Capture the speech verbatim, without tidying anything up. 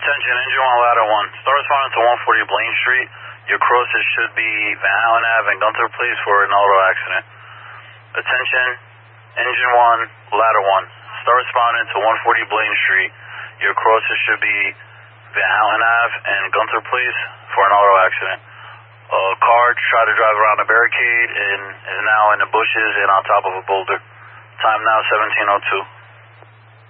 Attention, engine one, ladder one. Start responding to one forty Blaine Street. Your closest should be Van Allen Ave and Gunther Place for an auto accident. Attention, engine one, ladder one. Start responding to one forty Blaine Street. Your closest should be Van Allen Ave and Gunther Place for an auto accident. A car tried to drive around a barricade and is now in the bushes and on top of a boulder. Time now seventeen oh two.